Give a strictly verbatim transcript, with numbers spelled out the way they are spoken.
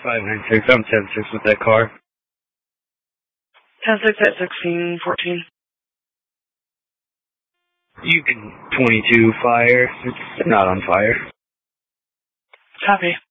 five nine six, I'm ten six with that car. ten six at sixteen fourteen. You can twenty-two fire. It's not on fire. Copy.